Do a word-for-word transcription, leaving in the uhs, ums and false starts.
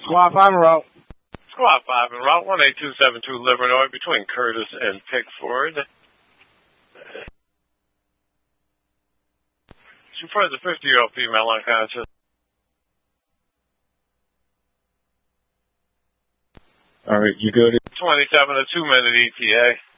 Squad five en route. Squad five en route, one eight two seven two Livernois between Curtis and Pickford. She finds a fifty-year-old female unconscious. All right, you go to twenty-seven, a two-minute E T A.